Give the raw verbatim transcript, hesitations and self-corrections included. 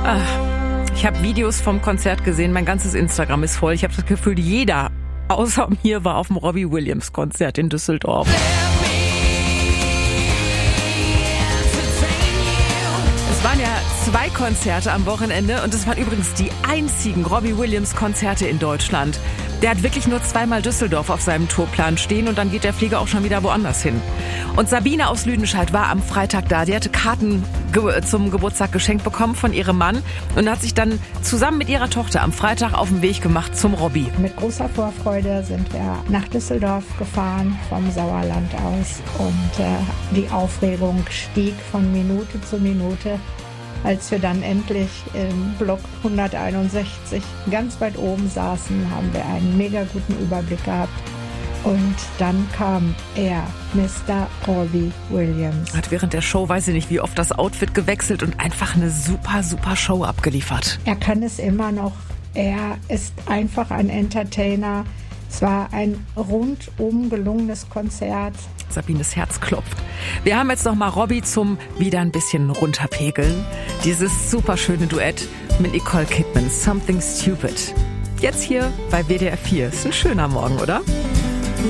Ich habe Videos vom Konzert gesehen, mein ganzes Instagram ist voll. Ich habe das Gefühl, jeder außer mir war auf dem Robbie Williams Konzert in Düsseldorf. Es waren ja zwei Konzerte am Wochenende und es waren übrigens die einzigen Robbie Williams Konzerte in Deutschland. Der hat wirklich nur zweimal Düsseldorf auf seinem Tourplan stehen und dann geht der Flieger auch schon wieder woanders hin. Und Sabine aus Lüdenscheid war am Freitag da. Die hatte Karten ge- zum Geburtstag geschenkt bekommen von ihrem Mann und hat sich dann zusammen mit ihrer Tochter am Freitag auf den Weg gemacht zum Robbie. Mit großer Vorfreude sind wir nach Düsseldorf gefahren vom Sauerland aus und äh, die Aufregung stieg von Minute zu Minute. Als wir dann endlich im Block hunderteinundsechzig ganz weit oben saßen, haben wir einen mega guten Überblick gehabt. Und dann kam er, Mister Robbie Williams. Hat während der Show, weiß ich nicht, wie oft das Outfit gewechselt und einfach eine super, super Show abgeliefert. Er kann es immer noch. Er ist einfach ein Entertainer. Es war ein rundum gelungenes Konzert. Sabines Herz klopft. Wir haben jetzt noch mal Robbie zum wieder ein bisschen runterpegeln. Dieses super schöne Duett mit Nicole Kidman, Something Stupid. Jetzt hier bei W D R vier. Ist ein schöner Morgen, oder?